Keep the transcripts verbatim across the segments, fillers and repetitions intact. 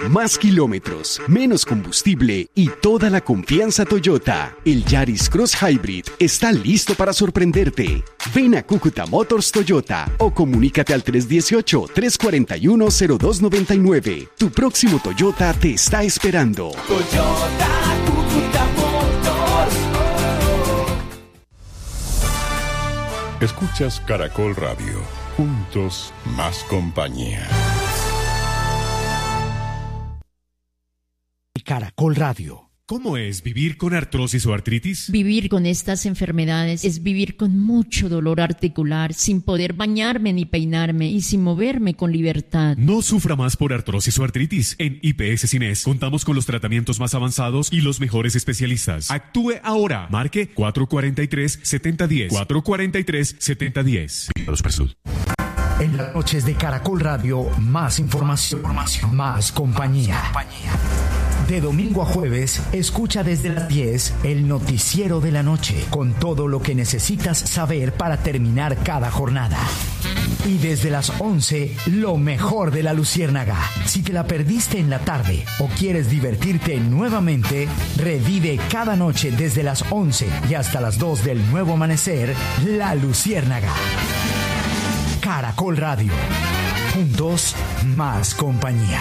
Más kilómetros, menos combustible y toda la confianza Toyota. El Yaris Cross Hybrid está listo para sorprenderte. Ven a Cúcuta Motors Toyota o comunícate al tres uno ocho, tres cuatro uno, cero dos nueve nueve. Tu próximo Toyota te está esperando. Toyota, Cúcuta Motors. Escuchas Caracol Radio. Juntos, más compañía. Caracol Radio. ¿Cómo es vivir con artrosis o artritis? Vivir con estas enfermedades es vivir con mucho dolor articular, sin poder bañarme ni peinarme y sin moverme con libertad. No sufra más por artrosis o artritis. En I P S Cines contamos con los tratamientos más avanzados y los mejores especialistas. Actúe ahora. Marque cuatro cuatro tres, siete cero uno cero. cuatro cuatro tres, siete cero uno cero. En las noches de Caracol Radio, más información, información, más compañía. Más compañía. De domingo a jueves, escucha desde las diez el noticiero de la noche, con todo lo que necesitas saber para terminar cada jornada. Y desde las once, lo mejor de la Luciérnaga. Si te la perdiste en la tarde o quieres divertirte nuevamente, revive cada noche desde las once y hasta las dos del nuevo amanecer, La Luciérnaga. Caracol Radio. Juntos, más compañía.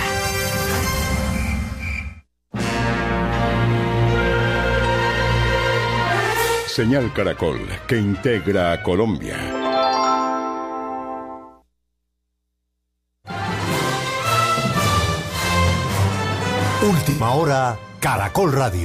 Señal Caracol, que integra a Colombia. Última hora, Caracol Radio.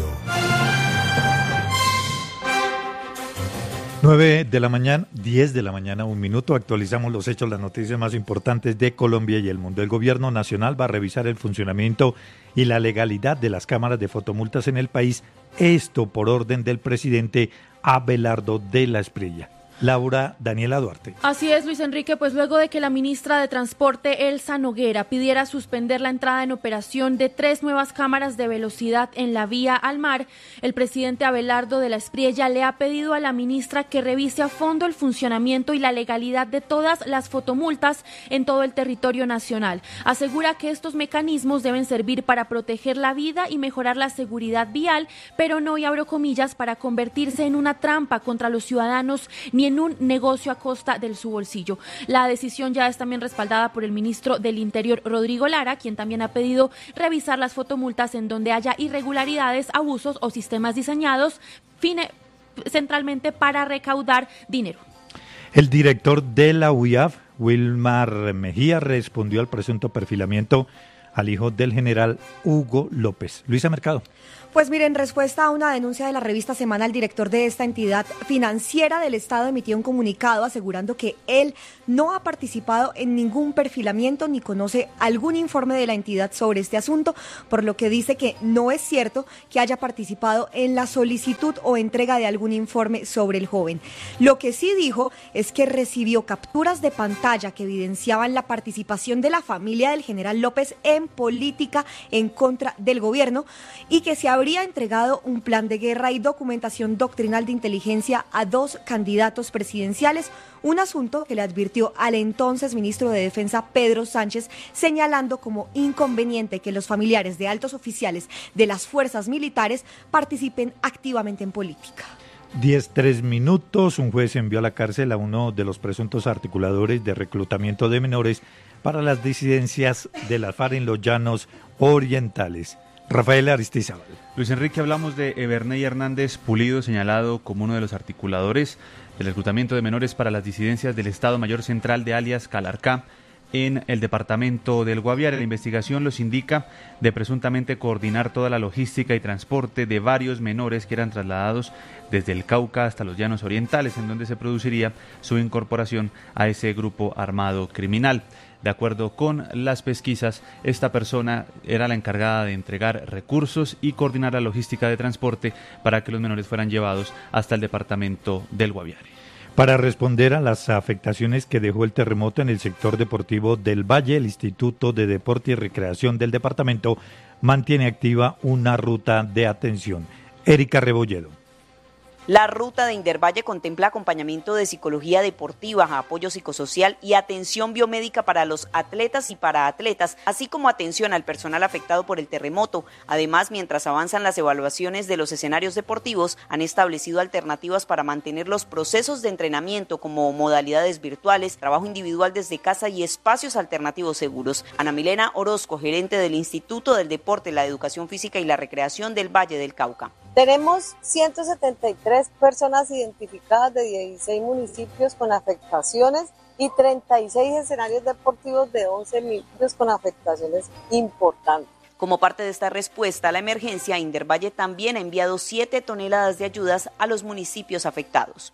nueve de la mañana, diez de la mañana, un minuto. Actualizamos los hechos, las noticias más importantes de Colombia y el mundo. El gobierno nacional va a revisar el funcionamiento y la legalidad de las cámaras de fotomultas en el país. Esto por orden del presidente Abelardo de la Espriella. Laura Daniela Duarte. Así es, Luis Enrique, pues luego de que la ministra de Transporte, Elsa Noguera, pidiera suspender la entrada en operación de tres nuevas cámaras de velocidad en la vía al mar, el presidente Abelardo de la Espriella le ha pedido a la ministra que revise a fondo el funcionamiento y la legalidad de todas las fotomultas en todo el territorio nacional. Asegura que estos mecanismos deben servir para proteger la vida y mejorar la seguridad vial, pero no, y abro comillas, para convertirse en una trampa contra los ciudadanos ni en un negocio a costa de su bolsillo. La decisión ya es también respaldada por el ministro del Interior, Rodrigo Lara, quien también ha pedido revisar las fotomultas en donde haya irregularidades, abusos o sistemas diseñados fine, centralmente para recaudar dinero. El director de la U I A F, Wilmar Mejía, respondió al presunto perfilamiento al hijo del general Hugo López. Luisa Mercado. Pues mire, en respuesta a una denuncia de la revista Semana, el director de esta entidad financiera del Estado emitió un comunicado asegurando que él no ha participado en ningún perfilamiento ni conoce algún informe de la entidad sobre este asunto, por lo que dice que no es cierto que haya participado en la solicitud o entrega de algún informe sobre el joven. Lo que sí dijo es que recibió capturas de pantalla que evidenciaban la participación de la familia del general López en política en contra del gobierno y que se habría entregado un plan de guerra y documentación doctrinal de inteligencia a dos candidatos presidenciales, un asunto que le advirtió al entonces ministro de Defensa Pedro Sánchez, señalando como inconveniente que los familiares de altos oficiales de las fuerzas militares participen activamente en política. diez, tres minutos. Un juez envió a la cárcel a uno de los presuntos articuladores de reclutamiento de menores para las disidencias de la FARC en los Llanos Orientales. Rafael Aristizábal. Luis Enrique, hablamos de Everney Hernández Pulido, señalado como uno de los articuladores del reclutamiento de menores para las disidencias del Estado Mayor Central de alias Calarcá en el departamento del Guaviare. La investigación los indica de presuntamente coordinar toda la logística y transporte de varios menores que eran trasladados desde el Cauca hasta los Llanos Orientales, en donde se produciría su incorporación a ese grupo armado criminal. De acuerdo con las pesquisas, esta persona era la encargada de entregar recursos y coordinar la logística de transporte para que los menores fueran llevados hasta el departamento del Guaviare. Para responder a las afectaciones que dejó el terremoto en el sector deportivo del Valle, el Instituto de Deporte y Recreación del departamento mantiene activa una ruta de atención. Erika Rebolledo. La ruta de Indervalle contempla acompañamiento de psicología deportiva, apoyo psicosocial y atención biomédica para los atletas y para atletas, así como atención al personal afectado por el terremoto. Además, mientras avanzan las evaluaciones de los escenarios deportivos, han establecido alternativas para mantener los procesos de entrenamiento como modalidades virtuales, trabajo individual desde casa y espacios alternativos seguros. Ana Milena Orozco, gerente del Instituto del Deporte, la Educación Física y la Recreación del Valle del Cauca. Tenemos ciento setenta y tres personas identificadas de dieciséis municipios con afectaciones y treinta y seis escenarios deportivos de once municipios con afectaciones importantes. Como parte de esta respuesta a la emergencia, Indervalle también ha enviado siete toneladas de ayudas a los municipios afectados.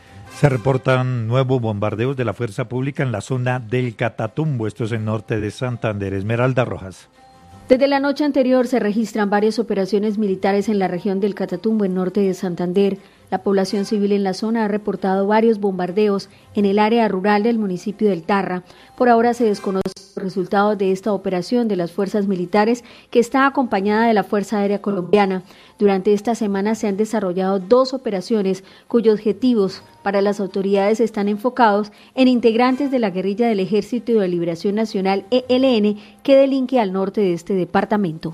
Se reportan nuevos bombardeos de la fuerza pública en la zona del Catatumbo, esto es en norte de Santander. Esmeralda Rojas. Desde la noche anterior se registran varias operaciones militares en la región del Catatumbo, en norte de Santander. La población civil en la zona ha reportado varios bombardeos en el área rural del municipio del Tarra. Por ahora se desconocen los resultados de esta operación de las fuerzas militares, que está acompañada de la Fuerza Aérea Colombiana. Durante esta semana se han desarrollado dos operaciones cuyos objetivos para las autoridades están enfocados en integrantes de la guerrilla del Ejército de Liberación Nacional E L N que delinque al norte de este departamento.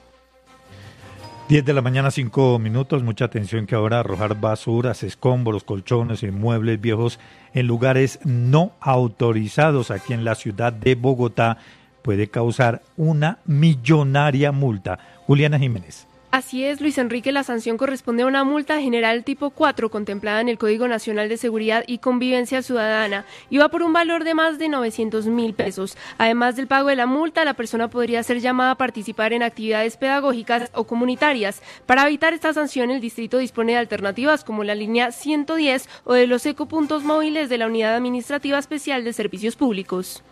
diez de la mañana, cinco minutos. Mucha atención que ahora arrojar basuras, escombros, colchones y muebles viejos en lugares no autorizados aquí en la ciudad de Bogotá puede causar una millonaria multa. Juliana Jiménez. Así es, Luis Enrique, la sanción corresponde a una multa general tipo cuatro contemplada en el Código Nacional de Seguridad y Convivencia Ciudadana y va por un valor de más de novecientos mil pesos. Además del pago de la multa, la persona podría ser llamada a participar en actividades pedagógicas o comunitarias. Para evitar esta sanción, el distrito dispone de alternativas como la línea ciento diez o de los ecopuntos móviles de la Unidad Administrativa Especial de Servicios Públicos.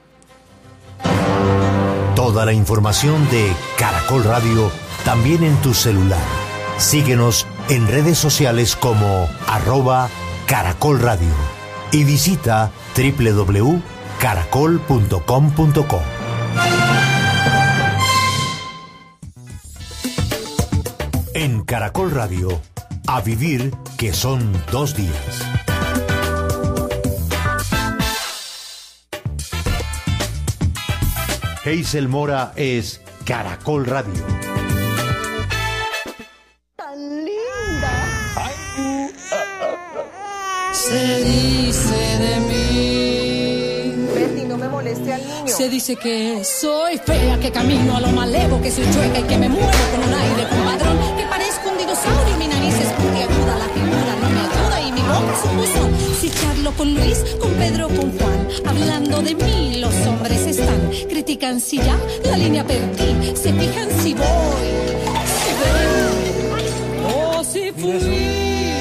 Toda la información de Caracol Radio también en tu celular. Síguenos en redes sociales como arroba Caracol Radio y visita doble u doble u doble u punto caracol punto com punto co. En Caracol Radio, a vivir que son dos días. Hazel Mora es Caracol Radio. Se dice de mí. Betty, no me moleste al niño. Se dice que soy fea, que camino a lo malevo, que soy chueca y que me muevo con un aire compadrón, que parezco un dinosaurio, mi nariz es puntiaguda, la figura no me ayuda y mi boca es un buzón. Si charlo con Luis, con Pedro, con Juan, hablando de mí los hombres están. Critican si ya la línea perdí, se fijan si voy, si ven o si fui.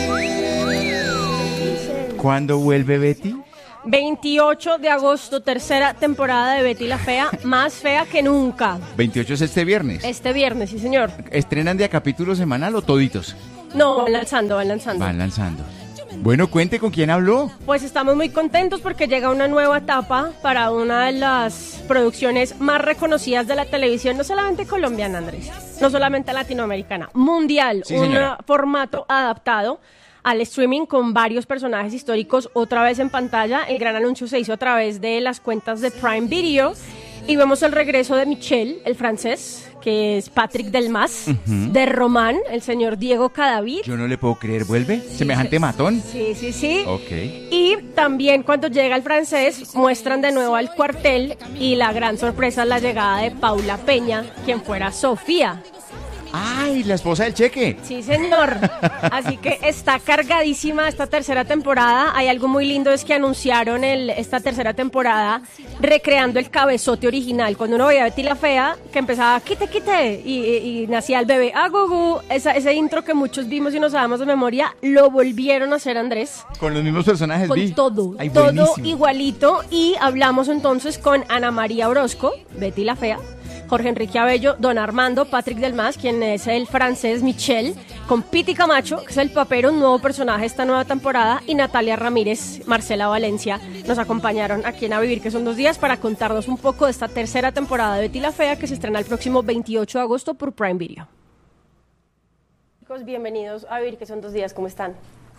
¿Cuándo vuelve Betty? veintiocho de agosto, tercera temporada de Betty la Fea, más fea que nunca. veintiocho es este viernes. Este viernes, sí señor. ¿Estrenan de a capítulo semanal o toditos? No, van lanzando, van lanzando. Van lanzando. Bueno, cuente con quién habló. Pues estamos muy contentos porque llega una nueva etapa para una de las producciones más reconocidas de la televisión, no solamente colombiana, Andrés, no solamente latinoamericana, mundial, sí, un señora. formato adaptado al streaming con varios personajes históricos otra vez en pantalla. El gran anuncio se hizo a través de las cuentas de Prime Video y vemos el regreso de Michel, el francés, que es Patrick Delmas, uh-huh. de Román, el señor Diego Cadavid. Yo no le puedo creer, ¿vuelve? Sí, ¿semejante sí, matón? Sí, sí, sí. Ok. Y también cuando llega el francés, muestran de nuevo al cuartel y la gran sorpresa es la llegada de Paula Peña, quien fuera Sofía. ¡Ay, la esposa del Cheque! Sí, señor. Así que está cargadísima esta tercera temporada. Hay algo muy lindo, es que anunciaron el, esta tercera temporada recreando el cabezote original. Cuando uno veía a Betty la Fea, que empezaba, quite, quite, y, y, y nacía el bebé, ah, gugu. Esa, ese intro que muchos vimos y nos sabemos de memoria, lo volvieron a hacer, Andrés. Con los mismos personajes, Con vi. todo, Ay, todo buenísimo. Igualito. Y hablamos entonces con Ana María Orozco, Betty la Fea, Jorge Enrique Abello, Don Armando, Patrick Delmas, quien es el francés Michel, con Piti Camacho, que es el papero, un nuevo personaje esta nueva temporada, y Natalia Ramírez, Marcela Valencia, nos acompañaron aquí en A Vivir, que son dos días, para contarnos un poco de esta tercera temporada de Betty la Fea, que se estrena el próximo veintiocho de agosto por Prime Video. Chicos, bienvenidos a Vivir, que son dos días, ¿cómo están?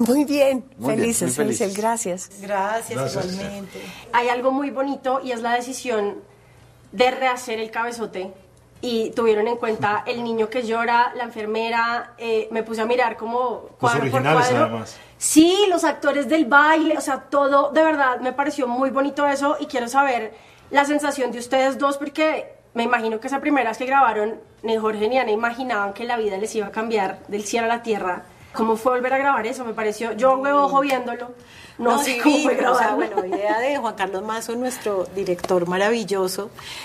Muy bien, Muy felices, bien, muy felices, gracias. Gracias, Gracias. igualmente. Hay algo muy bonito y es la decisión de rehacer el cabezote. Y tuvieron en cuenta el niño que llora, la enfermera, eh, me puse a mirar como cuadro por cuadro. Además. Sí, los actores del baile, o sea, todo, de verdad, me pareció muy bonito eso y quiero saber la sensación de ustedes dos porque me imagino que esa primera vez que grabaron, ni Jorge ni Ana imaginaban que la vida les iba a cambiar del cielo a la tierra. ¿Cómo fue volver a grabar eso? Me pareció, yo huevo ojo viéndolo, no, no sé cómo fue grabarlo. O sea, bueno, idea de Juan Carlos Mazo, nuestro director maravilloso,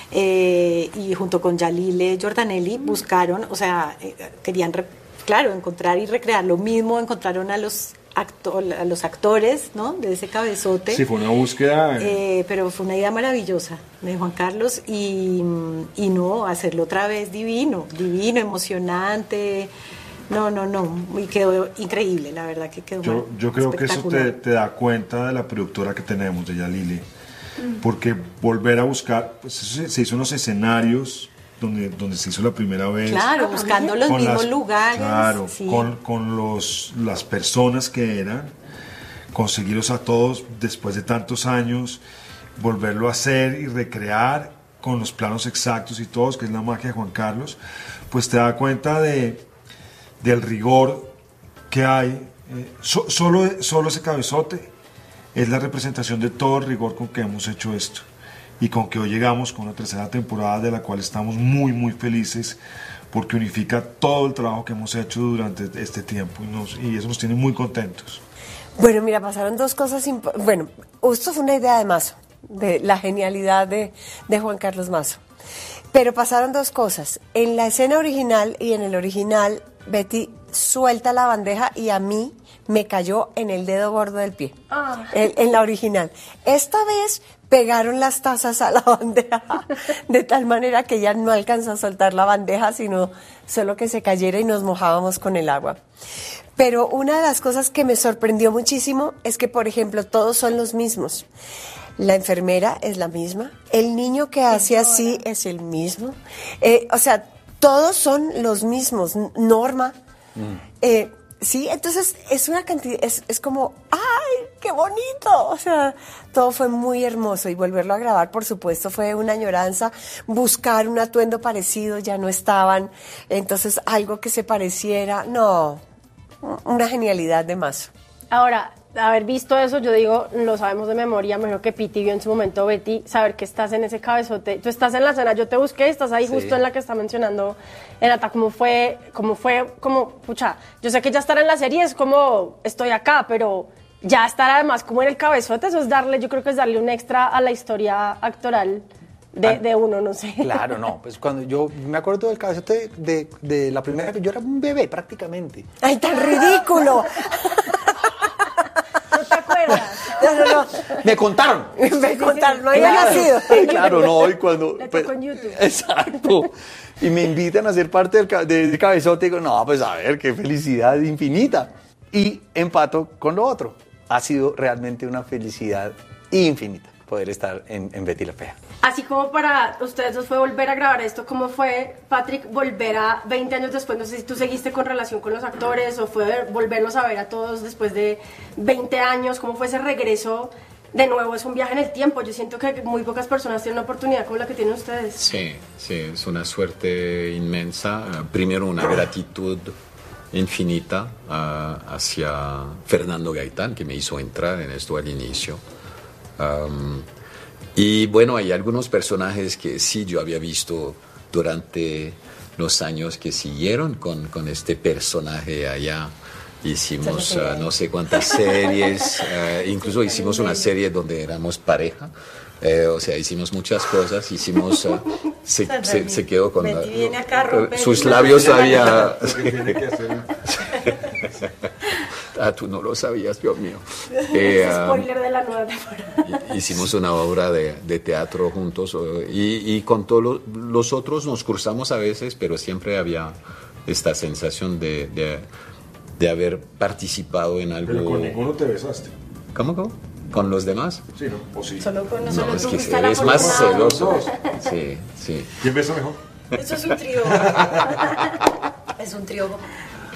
eh, y junto con Yalile Giordanelli buscaron, o sea, eh, querían, re, claro, encontrar y recrear lo mismo, encontraron a los Acto, a los actores, ¿no? De ese cabezote. Sí, fue una búsqueda. Eh, pero fue una idea maravillosa de Juan Carlos y, y no, hacerlo otra vez divino, divino, emocionante. No, no, no, y quedó increíble, la verdad que quedó Yo, yo creo que eso te, espectacular. te da cuenta de la productora que tenemos, de Yalile. Porque volver a buscar, pues eso se, se hizo unos escenarios donde, donde se hizo la primera vez. Claro, buscando los con mismos las- lugares. Claro, sí. con, con los, las personas que eran, conseguirlos a todos después de tantos años, volverlo a hacer y recrear con los planos exactos y todos, que es la magia de Juan Carlos, pues te da cuenta de, del rigor que hay. Eh, so- solo, solo ese cabezote es la representación de todo el rigor con que hemos hecho esto y con que hoy llegamos con una tercera temporada de la cual estamos muy muy felices porque unifica todo el trabajo que hemos hecho durante este tiempo y, nos, y eso nos tiene muy contentos. Bueno, mira, pasaron dos cosas. imp- Bueno, esto fue una idea de Mazo, de la genialidad de, de Juan Carlos Mazo. Pero pasaron dos cosas. En la escena original y en el original, Betty suelta la bandeja y a mí me cayó en el dedo gordo del pie. Ah. En, en la original. Esta vez pegaron las tazas a la bandeja de tal manera que ya no alcanzó a soltar la bandeja, sino solo que se cayera y nos mojábamos con el agua. Pero una de las cosas que me sorprendió muchísimo es que, por ejemplo, todos son los mismos. La enfermera es la misma, el niño que hace así es el mismo. Eh, o sea, todos son los mismos. Norma. Eh, sí, entonces es una cantidad, es, es como, ¡ay, qué bonito! O sea, todo fue muy hermoso y volverlo a grabar, por supuesto, fue una añoranza. Buscar un atuendo parecido, ya no estaban, entonces algo que se pareciera, no, una genialidad de Mazo. Ahora, haber visto eso, yo digo, lo sabemos de memoria, mejor que Piti vio en su momento, Betty, saber que estás en ese cabezote, tú estás en la escena, yo te busqué, estás ahí Sí. justo en la que está mencionando Renata, ¿cómo fue, cómo fue, como, pucha, yo sé que ya estar en la serie es como, estoy acá, pero ya estar además como en el cabezote, eso es darle, yo creo que es darle un extra a la historia actoral de, Ah. de uno, no sé. Claro, no, pues cuando yo me acuerdo del cabezote de, de la primera vez, yo era un bebé prácticamente. ¡Ay, tan ridículo! ¿No te acuerdas? No, no, no. Me contaron. Me contaron, no había Claro, nacido. claro, no, y cuando... Le pues, tocó en YouTube. exacto. Y me invitan a ser parte del, ca- de- del cabezote y digo, no, pues a ver, qué felicidad infinita. Y empato con lo otro. Ha sido realmente una felicidad infinita poder estar en, en Betty la Fea. Así como para ustedes dos fue volver a grabar esto, ¿cómo fue, Patrick, volver a veinte años después? No sé si tú seguiste con relación con los actores o fue volverlos a ver a todos después de veinte años. ¿Cómo fue ese regreso? De nuevo, es un viaje en el tiempo. Yo siento que muy pocas personas tienen una oportunidad como la que tienen ustedes. Sí, sí, es una suerte inmensa. Eh, Primero una gratitud infinita ah, hacia Fernando Gaitán, que me hizo entrar en esto al inicio. Um, y bueno, hay algunos personajes que sí yo había visto durante los años que siguieron con, con este personaje allá. Hicimos uh, no sé cuántas series, uh, incluso hicimos una serie donde éramos pareja. Eh, o sea, hicimos muchas cosas, hicimos, uh, se, se, se quedó con Betty la- viene acá a romper sus el- labios todavía. Ah, tú no lo sabías, Dios mío. Eh, um, Spoiler de la nueva temporada. Hicimos una obra de, de teatro juntos eh, y, y con todos lo- los otros nos cruzamos a veces, pero siempre había esta sensación de, de, de haber participado en algo. Pero con ninguno te besaste. ¿Cómo, cómo? ¿Con los demás? Sí, ¿no? ¿O sí? Solo con No, nosotros. es tú que fuiste a la eres más coordinadora. celoso. Sí, sí. ¿Quién besa mejor? Eso es un trío. Es un trío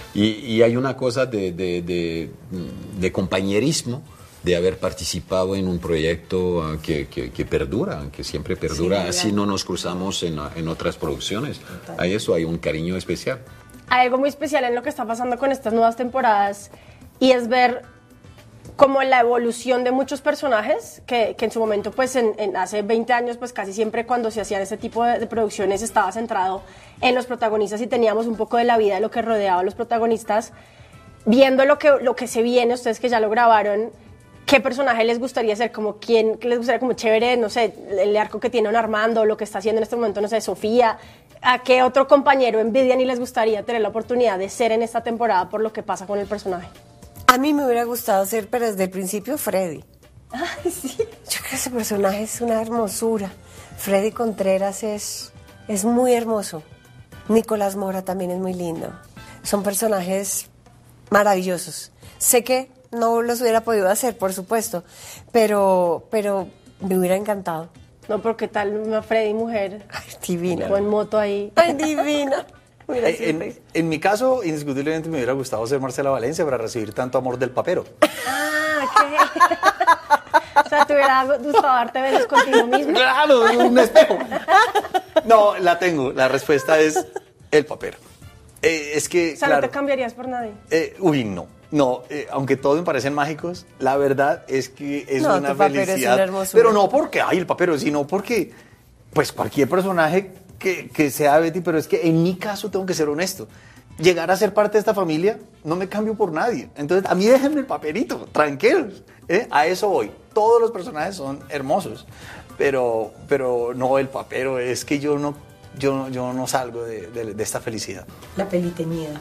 Y, y hay una cosa de, de, de, de compañerismo, de haber participado en un proyecto uh, que, que, que perdura, que siempre perdura, sí, así no nos cruzamos en, en otras producciones. Total. A eso hay un cariño especial. Hay algo muy especial en lo que está pasando con estas nuevas temporadas y es ver como la evolución de muchos personajes que, que en su momento, pues en, en hace veinte años, pues casi siempre cuando se hacían ese tipo de, de producciones estaba centrado en los protagonistas y teníamos un poco de la vida de lo que rodeaba a los protagonistas. Viendo lo que, lo que se viene, ustedes que ya lo grabaron, ¿qué personaje les gustaría ser? Como quién les gustaría, como chévere, no sé, el arco que tiene un Armando, lo que está haciendo en este momento, no sé, Sofía. ¿A qué otro compañero envidian y les gustaría tener la oportunidad de ser en esta temporada por lo que pasa con el personaje? A mí me hubiera gustado ser, pero desde el principio, Freddy. Ay, sí. Yo creo que ese personaje es una hermosura. Freddy Contreras es, es muy hermoso. Nicolás Mora también es muy lindo. Son personajes maravillosos. Sé que no los hubiera podido hacer, por supuesto, pero, pero me hubiera encantado. No, pero ¿qué tal una Freddy mujer? Ay, divina. O en moto ahí. Ay, divina. Eh, en, en mi caso, indiscutiblemente me hubiera gustado ser Marcela Valencia para recibir tanto amor del papero. Ah, ¿qué? O sea, ¿te hubiera gustado darte besos contigo mismo? Claro, un espejo. No, la tengo. La respuesta es el papero. Eh, es que, o sea, claro, no te cambiarías por nadie. Eh, uy, no. No, eh, aunque todos me parecen mágicos, la verdad es que es no, una tu papero felicidad. Es una pero no porque, ay, el papero, sino porque, pues cualquier personaje que, que sea Betty, pero es que en mi caso tengo que ser honesto. Llegar a ser parte de esta familia, no me cambio por nadie. Entonces, a mí déjenme el paperito, tranquilos. ¿eh? A eso voy. Todos los personajes son hermosos, pero, pero no el papero. Es que yo no, yo, yo no salgo de, de, de esta felicidad. La peliteñida.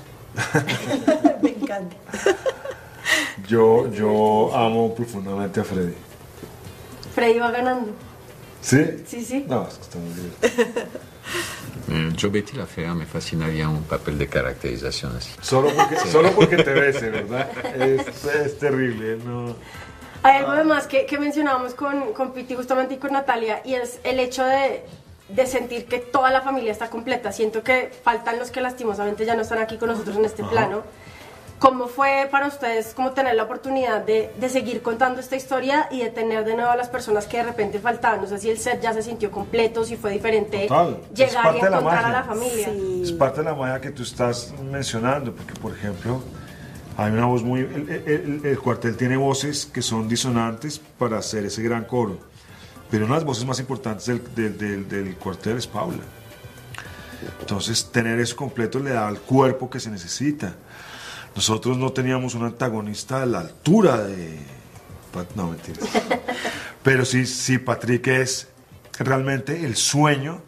Me encanta. Yo, yo amo profundamente a Freddy. Freddy va ganando. ¿Sí? Sí, sí. No, es que está muy bien. Yo, Betty la Fea, me fascinaría un papel de caracterización así. Solo porque, sí. solo porque te bese, ¿verdad? Es, es terrible, ¿no? Hay algo además que, que mencionábamos con, con Piti justamente y con Natalia, y es el hecho de, de sentir que toda la familia está completa. Siento que faltan los que lastimosamente ya no están aquí con nosotros en este Ajá. plano. ¿Cómo fue para ustedes como tener la oportunidad de, de seguir contando esta historia y de tener de nuevo a las personas que de repente faltaban? No sé si el set ya se sintió completo, si fue diferente Total. llegar y encontrar la a la familia. Sí. Es parte de la magia que tú estás mencionando, porque por ejemplo, hay una voz muy... El, el, el, el cuartel tiene voces que son disonantes para hacer ese gran coro, pero una de las voces más importantes del, del, del, del cuartel es Paula. Entonces, tener eso completo le da al cuerpo que se necesita. Nosotros no teníamos un antagonista a la altura de... No, mentiras. Pero sí, sí, Patrick es realmente el sueño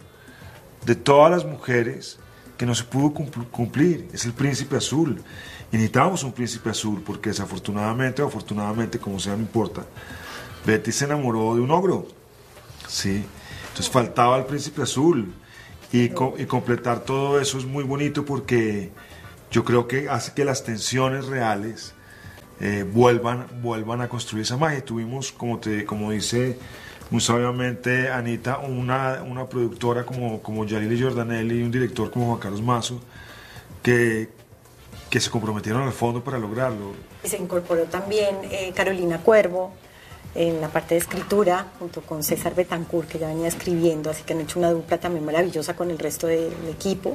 de todas las mujeres que no se pudo cumplir. Es el príncipe azul. Y necesitábamos un príncipe azul porque desafortunadamente o afortunadamente, como sea, no importa, Betty se enamoró de un ogro. Sí. Entonces faltaba el príncipe azul. Y, co y completar todo eso es muy bonito porque... yo creo que hace que las tensiones reales eh, vuelvan, vuelvan a construir esa magia. Tuvimos, como, te, como dice muy sabiamente Anita, una, una productora como, como Yalile Giordanelli y un director como Juan Carlos Mazo, que, que se comprometieron al fondo para lograrlo. Y se incorporó también eh, Carolina Cuervo en la parte de escritura, junto con César Betancourt, que ya venía escribiendo, así que han hecho una dupla también maravillosa con el resto del equipo.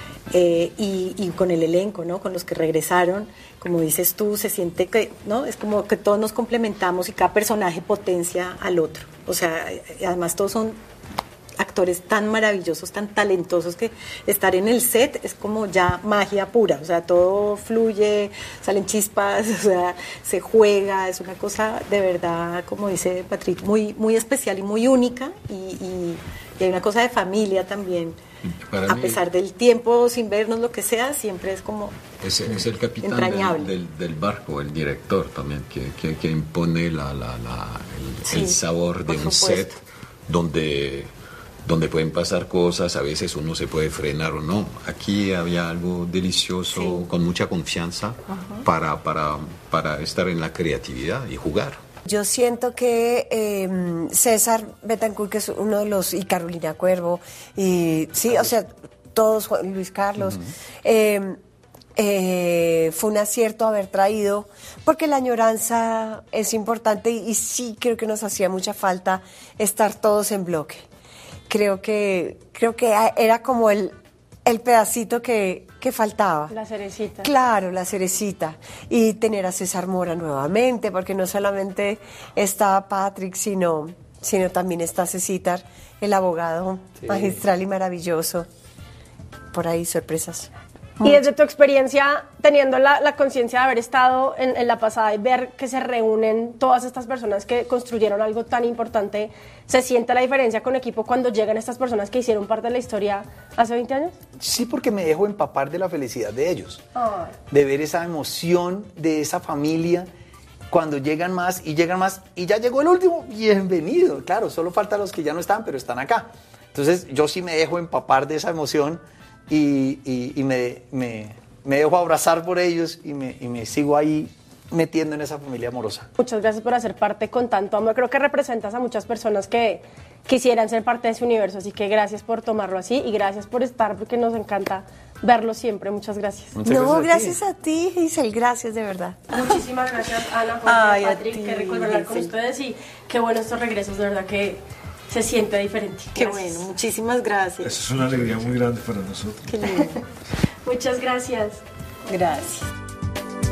Eh, y, y con el elenco, ¿no? Con los que regresaron, como dices tú, se siente que, ¿no? Es como que todos nos complementamos y cada personaje potencia al otro. O sea, además todos son actores tan maravillosos, tan talentosos, que estar en el set es como ya magia pura. O sea, todo fluye, salen chispas, o sea, se juega, es una cosa de verdad, como dice Patrick, muy, muy especial y muy única, y, y, y hay una cosa de familia también. Para a mí, pesar del tiempo, sin vernos, lo que sea, siempre es como es, es el capitán del, del, del barco, el director también, que, que, que impone la, la, la, el, sí, el sabor de un set donde, donde pueden pasar cosas, a veces uno se puede frenar o no. Aquí había algo delicioso, sí, con mucha confianza para, para, para estar en la creatividad y jugar. Yo siento que eh, César Betancourt, que es uno de los, y Carolina Cuervo, y sí, o sea, todos, Luis Carlos, uh-huh. eh, Eh, fue un acierto haber traído, porque la añoranza es importante y, y sí creo que nos hacía mucha falta estar todos en bloque. Creo que, creo que era como el, el pedacito que, que faltaba. La cerecita. Claro, la cerecita. Y tener a César Mora nuevamente, porque no solamente está Patrick, sino, sino también está Cecitar, el abogado sí. magistral y maravilloso. Por ahí sorpresas. Y desde tu experiencia, teniendo la, la conciencia de haber estado en, en la pasada y ver que se reúnen todas estas personas que construyeron algo tan importante, ¿se siente la diferencia con equipo cuando llegan estas personas que hicieron parte de la historia hace veinte años? Sí, porque me dejo empapar de la felicidad de ellos, Ay. de ver esa emoción de esa familia cuando llegan más y llegan más y ya llegó el último, bienvenido. Claro, solo faltan los que ya no están, pero están acá. Entonces yo sí me dejo empapar de esa emoción. Y, y, y me, me, me dejo abrazar por ellos y me, y me sigo ahí metiendo en esa familia amorosa. Muchas gracias por hacer parte con tanto amor. Creo que representas a muchas personas que quisieran ser parte de ese universo, así que gracias por tomarlo así y gracias por estar, porque nos encanta verlo siempre. Muchas gracias. Muchas no, gracias a ti, a ti Giselle, gracias de verdad. Muchísimas gracias, Ana, Jorge, Ay, Patrick, qué rico hablar con ustedes y qué bueno estos regresos, de verdad que se siente diferente. Qué gracias. Bueno, muchísimas gracias. Eso es una alegría muy grande para nosotros. Qué lindo. Muchas gracias. Gracias.